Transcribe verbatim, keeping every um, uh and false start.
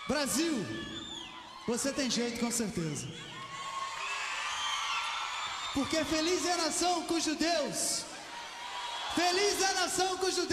Brasil, você tem jeito com certeza. Porque feliz é a nação cujo Deus, feliz é a nação cujo